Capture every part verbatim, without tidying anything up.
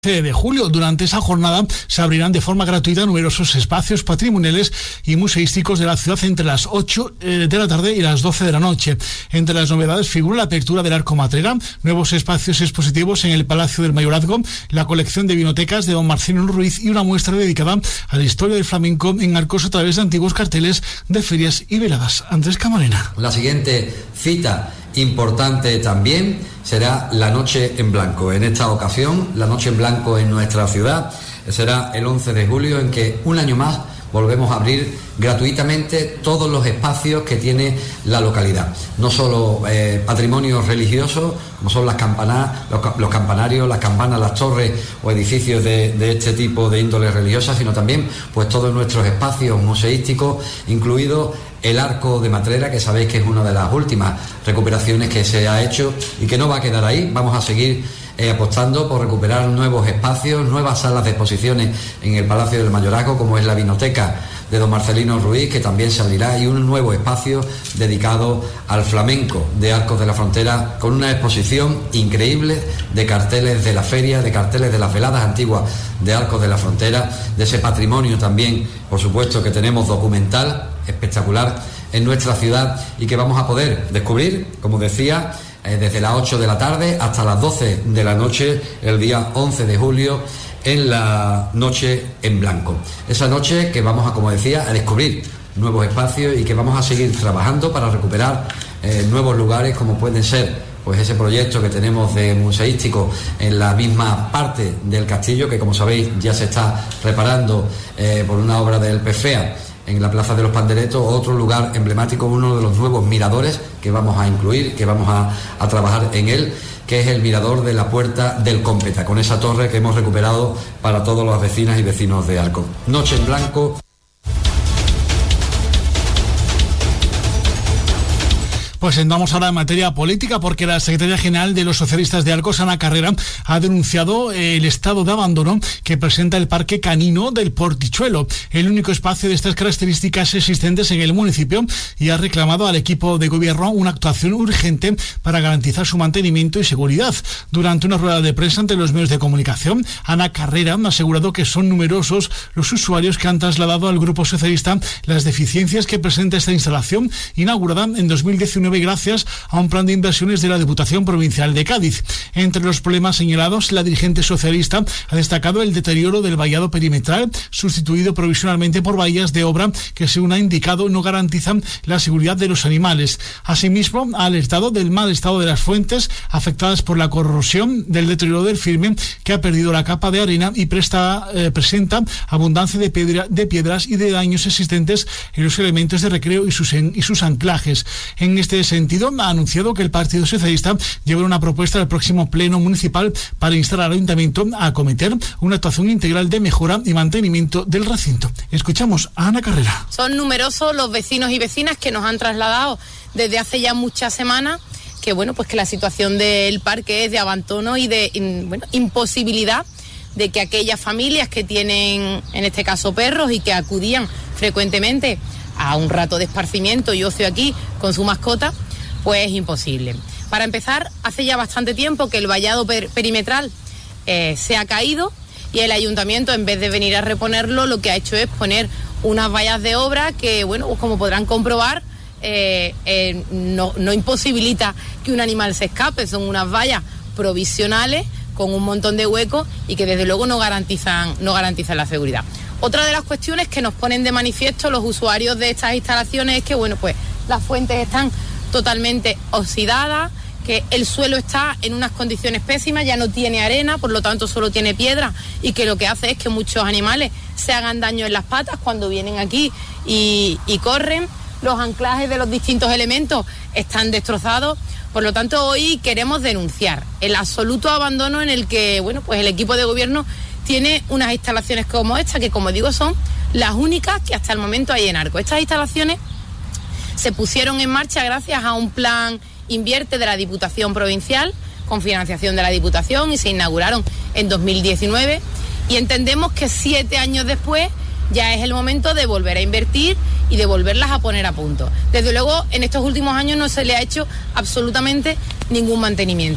de julio. Durante esa jornada se abrirán de forma gratuita numerosos espacios patrimoniales y museísticos de la ciudad entre las ocho de la tarde y las doce de la noche. Entre las novedades figura la apertura del Arco Matrera, nuevos espacios expositivos en el Palacio del Mayorazgo, la colección de vinotecas de don Marcelino Ruiz y una muestra dedicada a la historia del flamenco en Arcos a través de antiguos carteles de ferias y veladas. Andrés Camarena. La siguiente cita importante también será la Noche en Blanco. En esta ocasión, la Noche en Blanco en nuestra ciudad será el once de julio, en que un año más volvemos a abrir gratuitamente todos los espacios que tiene la localidad. No solo eh, patrimonios religiosos, como son las campanas, los, los campanarios, las campanas, las torres o edificios de, de este tipo de índole religiosa, sino también pues todos nuestros espacios museísticos, incluido el Arco de Matrera, que sabéis que es una de las últimas recuperaciones que se ha hecho y que no va a quedar ahí. Vamos a seguir eh, apostando por recuperar nuevos espacios, nuevas salas de exposiciones en el Palacio del Mayorazgo, como es la Vinoteca de don Marcelino Ruiz, que también se abrirá, y un nuevo espacio dedicado al flamenco de Arcos de la Frontera, con una exposición increíble de carteles de la feria, de carteles de las veladas antiguas de Arcos de la Frontera, de ese patrimonio también, por supuesto, que tenemos documental espectacular en nuestra ciudad y que vamos a poder descubrir, como decía, eh, desde las ocho de la tarde hasta las doce de la noche, el día once de julio, en la Noche en Blanco. Esa noche que vamos a, como decía, a descubrir nuevos espacios y que vamos a seguir trabajando para recuperar eh, nuevos lugares, como pueden ser pues ese proyecto que tenemos de museístico en la misma parte del castillo, que como sabéis ya se está reparando eh, por una obra del P F E A en la Plaza de los Panderetos. Otro lugar emblemático, uno de los nuevos miradores que vamos a incluir, que vamos a, a trabajar en él, que es el mirador de la Puerta del Cómpeta, con esa torre que hemos recuperado para todas las vecinas y vecinos de Arcos. Noche en Blanco. Pues entramos ahora en materia política, porque la secretaria general de los socialistas de Arcos, Ana Carrera, ha denunciado el estado de abandono que presenta el parque canino del Portichuelo, el único espacio de estas características existentes en el municipio, y ha reclamado al equipo de gobierno una actuación urgente para garantizar su mantenimiento y seguridad. Durante una rueda de prensa ante los medios de comunicación, Ana Carrera ha asegurado que son numerosos los usuarios que han trasladado al grupo socialista las deficiencias que presenta esta instalación, inaugurada en dos mil diecinueve gracias a un plan de inversiones de la Diputación Provincial de Cádiz. Entre los problemas señalados, la dirigente socialista ha destacado el deterioro del vallado perimetral, sustituido provisionalmente por vallas de obra que, según ha indicado, no garantizan la seguridad de los animales. Asimismo, ha alertado del mal estado de las fuentes afectadas por la corrosión, del deterioro del firme, que ha perdido la capa de arena y presta, eh, presenta abundancia de, piedra, de piedras y de daños existentes en los elementos de recreo y sus, en, y sus anclajes. En este sentido, ha anunciado que el Partido Socialista llevará una propuesta al próximo Pleno Municipal para instar al Ayuntamiento a acometer una actuación integral de mejora y mantenimiento del recinto. Escuchamos a Ana Carrera. Son numerosos los vecinos y vecinas que nos han trasladado desde hace ya muchas semanas que, bueno, pues que la situación del parque es de abandono y de in, bueno, imposibilidad de que aquellas familias que tienen, en este caso, perros y que acudían frecuentemente a un rato de esparcimiento y ocio aquí con su mascota, pues es imposible. Para empezar, hace ya bastante tiempo que el vallado per- perimetral eh, se ha caído, y el ayuntamiento, en vez de venir a reponerlo, lo que ha hecho es poner unas vallas de obra que, bueno, pues como podrán comprobar, eh, eh, no, no imposibilita que un animal se escape. Son unas vallas provisionales con un montón de huecos y que desde luego no garantizan, no garantizan la seguridad. Otra de las cuestiones que nos ponen de manifiesto los usuarios de estas instalaciones es que, bueno, pues las fuentes están totalmente oxidadas, que el suelo está en unas condiciones pésimas, ya no tiene arena, por lo tanto solo tiene piedra, y que lo que hace es que muchos animales se hagan daño en las patas cuando vienen aquí y, y corren. Los anclajes de los distintos elementos están destrozados. Por lo tanto, hoy queremos denunciar el absoluto abandono en el que, bueno, pues el equipo de gobierno tiene unas instalaciones como esta, que, como digo, son las únicas que hasta el momento hay en Arcos. Estas instalaciones se pusieron en marcha gracias a un plan Invierte de la Diputación Provincial, con financiación de la Diputación, y se inauguraron en dos mil diecinueve, y entendemos que siete años después ya es el momento de volver a invertir y de volverlas a poner a punto. Desde luego, en estos últimos años no se le ha hecho absolutamente ningún mantenimiento.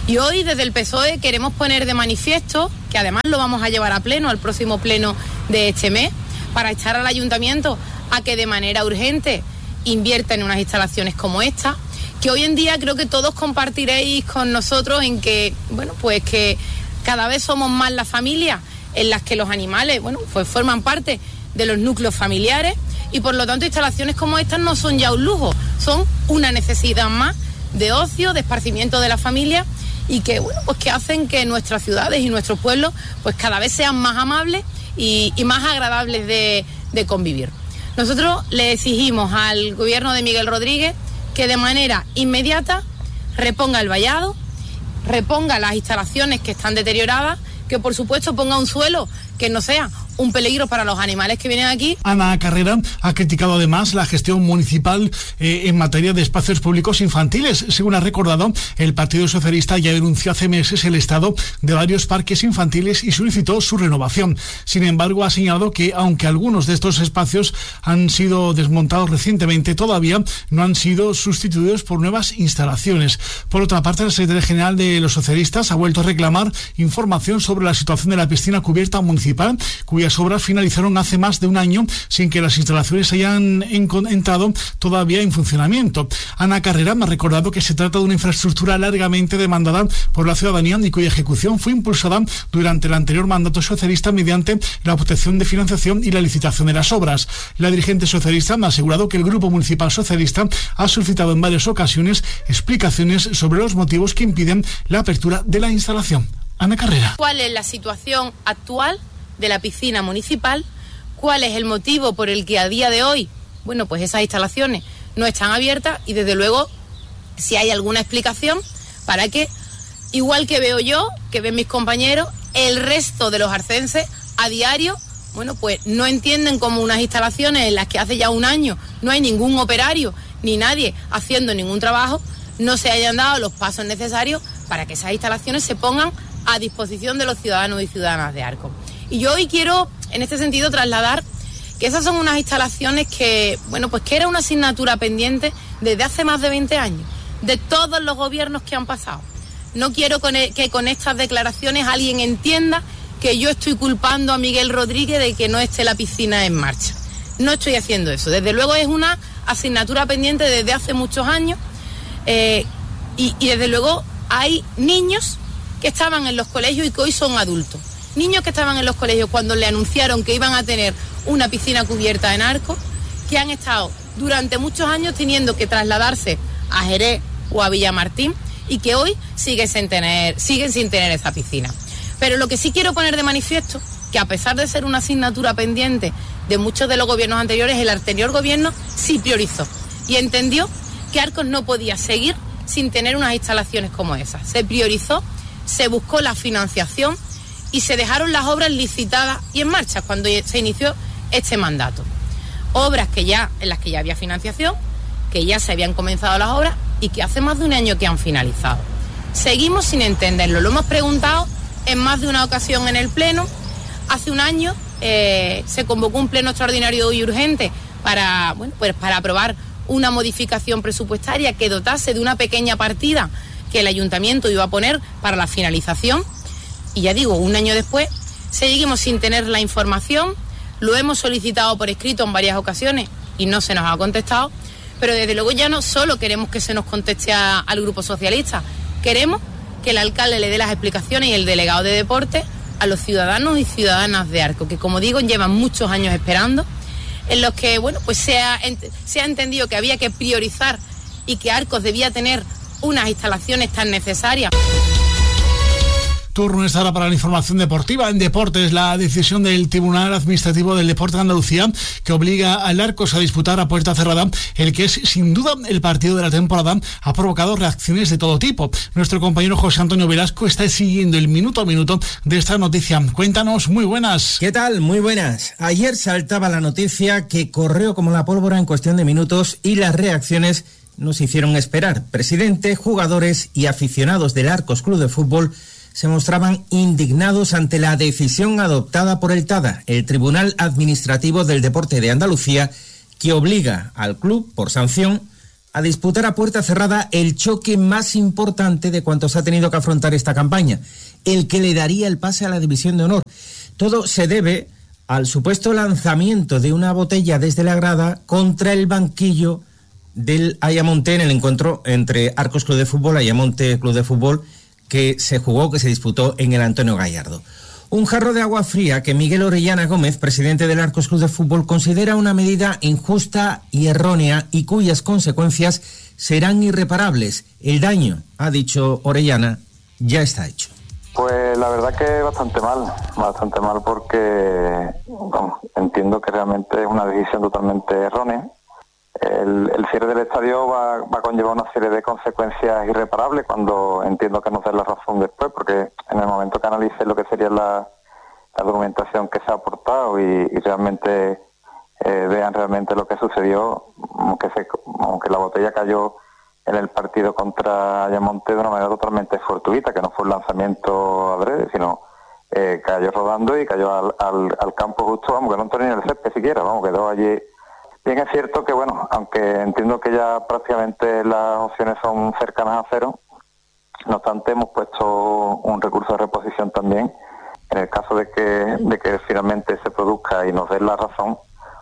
Y hoy desde el P S O E queremos poner de manifiesto, que además lo vamos a llevar a pleno, al próximo pleno de este mes, para echar al ayuntamiento a que de manera urgente invierta en unas instalaciones como esta, que hoy en día creo que todos compartiréis con nosotros en que, bueno, pues que cada vez somos más las familias en las que los animales, bueno, pues forman parte de los núcleos familiares y por lo tanto instalaciones como estas no son ya un lujo, son una necesidad más de ocio, de esparcimiento de la familia y que, bueno, pues que hacen que nuestras ciudades y nuestros pueblos pues cada vez sean más amables y, y más agradables de, de convivir. Nosotros le exigimos al gobierno de Miguel Rodríguez que de manera inmediata reponga el vallado, reponga las instalaciones que están deterioradas, que por supuesto ponga un suelo que no sea un peligro para los animales que vienen aquí. Ana Carrera ha criticado además la gestión municipal eh, en materia de espacios públicos infantiles. Según ha recordado, el Partido Socialista ya denunció hace meses el estado de varios parques infantiles y solicitó su renovación. Sin embargo, ha señalado que aunque algunos de estos espacios han sido desmontados recientemente, todavía no han sido sustituidos por nuevas instalaciones. Por otra parte, la secretaria general de los socialistas ha vuelto a reclamar información sobre la situación de la piscina cubierta municipal, cuya Cuyas obras finalizaron hace más de un año sin que las instalaciones hayan entrado todavía en funcionamiento. Ana Carrera me ha recordado que se trata de una infraestructura largamente demandada por la ciudadanía y cuya ejecución fue impulsada durante el anterior mandato socialista mediante la obtención de financiación y la licitación de las obras. La dirigente socialista me ha asegurado que el Grupo Municipal Socialista ha solicitado en varias ocasiones explicaciones sobre los motivos que impiden la apertura de la instalación. Ana Carrera. ¿Cuál es la situación actual de la piscina municipal? ¿Cuál es el motivo por el que a día de hoy, bueno, pues esas instalaciones no están abiertas? Y desde luego, si hay alguna explicación para que, igual que veo yo, que ven mis compañeros, el resto de los arcenses a diario, bueno, pues no entienden cómo unas instalaciones en las que hace ya un año no hay ningún operario ni nadie haciendo ningún trabajo, no se hayan dado los pasos necesarios para que esas instalaciones se pongan a disposición de los ciudadanos y ciudadanas de Arcos. Y yo hoy quiero, en este sentido, trasladar que esas son unas instalaciones que, bueno, pues que era una asignatura pendiente desde hace más de veinte años, de todos los gobiernos que han pasado. No quiero con el, que con estas declaraciones alguien entienda que yo estoy culpando a Miguel Rodríguez de que no esté la piscina en marcha. No estoy haciendo eso. Desde luego es una asignatura pendiente desde hace muchos años eh, y, y desde luego hay niños que estaban en los colegios y que hoy son adultos. Niños que estaban en los colegios cuando le anunciaron que iban a tener una piscina cubierta en Arcos, que han estado durante muchos años teniendo que trasladarse a Jerez o a Villamartín y que hoy siguen sin tener, siguen sin tener esa piscina. Pero lo que sí quiero poner de manifiesto, que a pesar de ser una asignatura pendiente de muchos de los gobiernos anteriores, el anterior gobierno sí priorizó y entendió que Arcos no podía seguir sin tener unas instalaciones como esas. Se priorizó, se buscó la financiación y se dejaron las obras licitadas y en marcha cuando se inició este mandato. Obras que ya, en las que ya había financiación, que ya se habían comenzado las obras y que hace más de un año que han finalizado. Seguimos sin entenderlo. Lo hemos preguntado en más de una ocasión en el Pleno. Hace un año eh, se convocó un pleno extraordinario y urgente para, bueno, pues para aprobar una modificación presupuestaria que dotase de una pequeña partida que el ayuntamiento iba a poner para la finalización. Y ya digo, un año después seguimos sin tener la información, lo hemos solicitado por escrito en varias ocasiones y no se nos ha contestado, pero desde luego ya no solo queremos que se nos conteste a, al Grupo Socialista, queremos que el alcalde le dé las explicaciones y el delegado de deporte a los ciudadanos y ciudadanas de Arcos, que como digo llevan muchos años esperando, en los que bueno pues se ha, se ha entendido que había que priorizar y que Arcos debía tener unas instalaciones tan necesarias. Turno es ahora para la información deportiva. En deportes, la decisión del Tribunal Administrativo del Deporte de Andalucía que obliga al Arcos a disputar a puerta cerrada el que es sin duda el partido de la temporada ha provocado reacciones de todo tipo. Nuestro compañero José Antonio Velasco está siguiendo el minuto a minuto de esta noticia. Cuéntanos, muy buenas. ¿Qué tal? Muy buenas. Ayer saltaba la noticia que corrió como la pólvora en cuestión de minutos y las reacciones nos hicieron esperar. Presidente, jugadores y aficionados del Arcos Club de Fútbol se mostraban indignados ante la decisión adoptada por el TADA, el Tribunal Administrativo del Deporte de Andalucía, que obliga al club, por sanción, a disputar a puerta cerrada el choque más importante de cuantos ha tenido que afrontar esta campaña, el que le daría el pase a la División de Honor. Todo se debe al supuesto lanzamiento de una botella desde la grada contra el banquillo del Ayamonte en el encuentro entre Arcos Club de Fútbol, Ayamonte Club de Fútbol, que se jugó, que se disputó en el Antonio Gallardo. Un jarro de agua fría que Miguel Orellana Gómez, presidente del Arcos Club de Fútbol, considera una medida injusta y errónea y cuyas consecuencias serán irreparables. El daño, ha dicho Orellana, ya está hecho. Pues la verdad que bastante mal, bastante mal porque bueno, entiendo que realmente es una decisión totalmente errónea. El, el cierre del estadio va, va a conllevar una serie de consecuencias irreparables cuando entiendo que nos den la razón después, porque en el momento que analice lo que sería la, la documentación que se ha aportado y, y realmente eh, vean realmente lo que sucedió, aunque, se, aunque la botella cayó en el partido contra Ayamonte de una manera totalmente fortuita, que no fue un lanzamiento adrede, sino eh, cayó rodando y cayó al, al, al campo justo, vamos, que no entró ni en el césped siquiera, vamos, quedó allí. Bien, es cierto que, bueno, aunque entiendo que ya prácticamente las opciones son cercanas a cero, no obstante hemos puesto un recurso de reposición también. En el caso de que, de que finalmente se produzca y nos den la razón,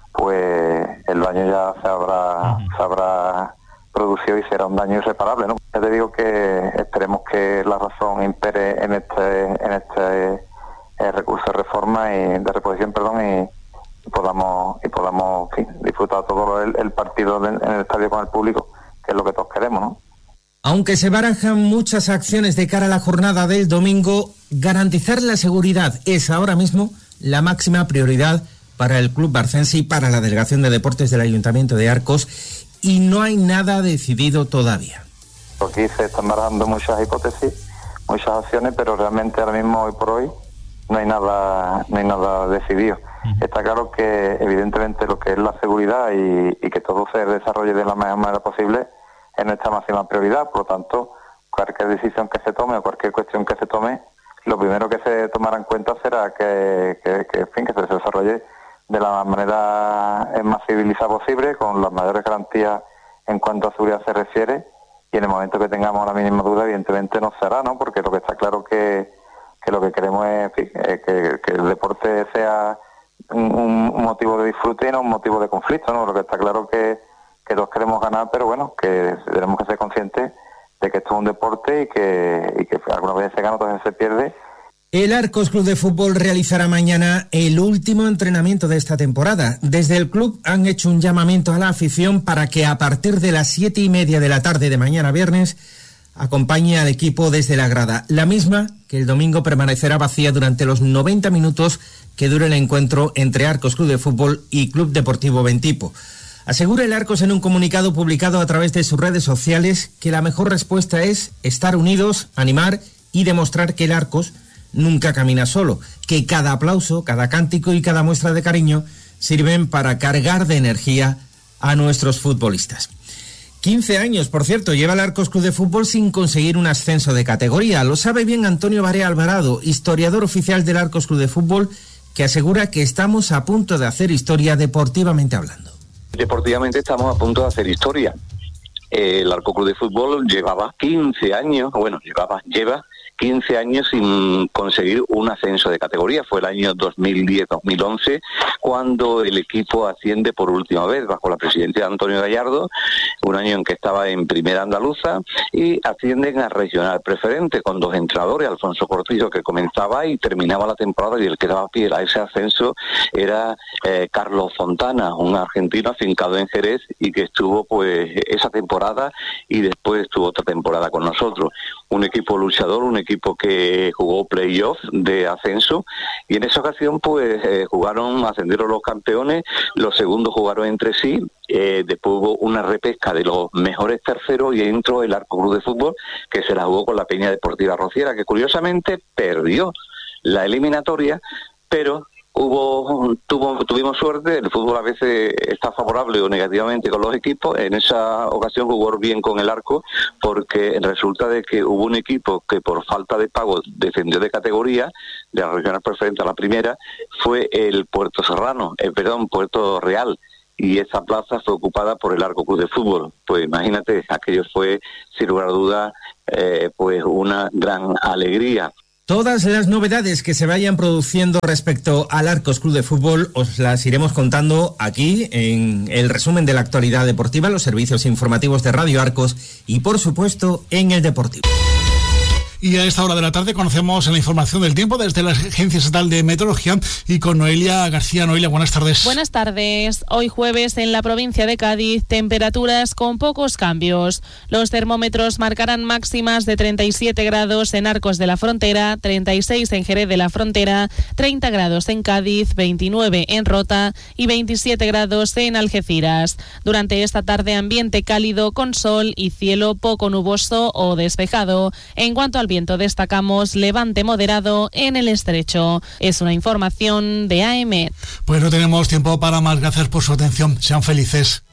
pues el daño ya se habrá, se habrá producido y será un daño irreparable, ¿no? Ya te digo que esperemos que la razón impere en este, en este eh, recurso de reforma y de reposición, perdón, y y podamos y podamos en fin, disfrutar todo el, el partido de, en el estadio con el público, que es lo que todos queremos, ¿no? Aunque se barajan muchas acciones de cara a la jornada del domingo, garantizar la seguridad es ahora mismo la máxima prioridad para el club barcense y para la Delegación de Deportes del Ayuntamiento de Arcos, y no hay nada decidido todavía. Aquí se están barajando muchas hipótesis, muchas opciones, pero realmente ahora mismo, hoy por hoy, no hay nada, no hay nada decidido. Está claro que evidentemente lo que es la seguridad y, y que todo se desarrolle de la mejor manera posible es nuestra máxima prioridad. Por lo tanto, cualquier decisión que se tome o cualquier cuestión que se tome, lo primero que se tomará en cuenta será que, que, que, en fin, que se desarrolle de la manera más civilizada posible, con las mayores garantías en cuanto a seguridad se refiere, y en el momento que tengamos la mínima duda, evidentemente no se hará, ¿no? Porque lo que está claro que, que lo que queremos es, en fin, que, que el deporte sea Un, un motivo de disfrute y no un motivo de conflicto, ¿no? Lo que está claro que, que todos queremos ganar, pero bueno, que tenemos que ser conscientes de que esto es un deporte y que, y que algunas veces se gana, otras veces se pierde. El Arcos Club de Fútbol realizará mañana el último entrenamiento de esta temporada. Desde el club han hecho un llamamiento a la afición para que a partir de las siete y media de la tarde de mañana viernes acompañe al equipo desde la grada, la misma que el domingo permanecerá vacía durante los noventa minutos que dure el encuentro entre Arcos Club de Fútbol y Club Deportivo Bentipo. Asegura el Arcos en un comunicado publicado a través de sus redes sociales que la mejor respuesta es estar unidos, animar y demostrar que el Arcos nunca camina solo, que cada aplauso, cada cántico y cada muestra de cariño sirven para cargar de energía a nuestros futbolistas. quince años, por cierto, lleva el Arcos Club de Fútbol sin conseguir un ascenso de categoría. Lo sabe bien Antonio Barea Alvarado, historiador oficial del Arcos Club de Fútbol, que asegura que estamos a punto de hacer historia deportivamente hablando. Deportivamente estamos a punto de hacer historia. El Arcos Club de Fútbol llevaba quince años, bueno, llevaba, lleva quince años sin conseguir un ascenso de categoría. Fue el año dos mil diez dos mil once cuando el equipo asciende por última vez bajo la presidencia de Antonio Gallardo, un año en que estaba en primera andaluza, y ascienden a regional preferente con dos entrenadores, Alfonso Cortijo, que comenzaba y terminaba la temporada, y el que daba pie a ese ascenso era eh, Carlos Fontana, un argentino afincado en Jerez y que estuvo pues esa temporada y después estuvo otra temporada con nosotros. Un equipo luchador, un equipo que jugó playoff de ascenso, y en esa ocasión pues eh, jugaron, ascendieron los campeones, los segundos jugaron entre sí, eh, después hubo una repesca de los mejores terceros y entró el Arcos Club de Fútbol, que se la jugó con la Peña Deportiva Rociera, que curiosamente perdió la eliminatoria, pero Hubo, tuvo, tuvimos suerte. El fútbol a veces está favorable o negativamente con los equipos. En esa ocasión jugó bien con el Arco, porque resulta de que hubo un equipo que por falta de pago descendió de categoría, de la regional preferente a la primera, fue el Puerto Serrano, eh, perdón, Puerto Real. y esa plaza fue ocupada por el Arco Club de Fútbol. Pues imagínate, aquello fue, sin lugar a dudas, eh, pues una gran alegría. Todas las novedades que se vayan produciendo respecto al Arcos Club de Fútbol os las iremos contando aquí en el resumen de la actualidad deportiva, los servicios informativos de Radio Arcos y, por supuesto, en el Deportivo. Y a esta hora de la tarde conocemos la información del tiempo desde la Agencia Estatal de Meteorología y con Noelia García. Noelia, buenas tardes. Buenas tardes. Hoy jueves en la provincia de Cádiz, temperaturas con pocos cambios. Los termómetros marcarán máximas de treinta y siete grados en Arcos de la Frontera, treinta y seis en Jerez de la Frontera, treinta grados en Cádiz, veintinueve en Rota y veintisiete grados en Algeciras. Durante esta tarde ambiente cálido con sol y cielo poco nuboso o despejado. En cuanto al viento, destacamos levante moderado en el estrecho. Es una información de A E M E T. Pues no tenemos tiempo para más. Gracias por su atención. Sean felices.